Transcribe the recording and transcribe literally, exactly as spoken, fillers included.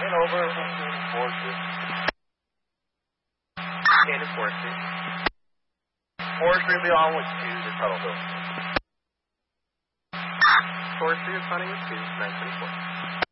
Taking over. Forces. Cannon forces. Forestry will be on with two to Tuttle Hill. Forestry is hunting with two, nine twenty-four.